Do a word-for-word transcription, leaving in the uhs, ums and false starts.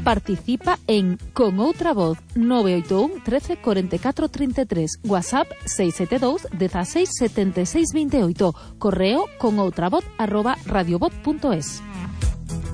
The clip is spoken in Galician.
Participa en Con Outra Voz nove oito un, trece, cuarenta y cuatro, treinta y tres, WhatsApp seis siete dos, dieciséis, setenta y seis, veintiocho, correo conoutravoz arroba radiovoz punto es.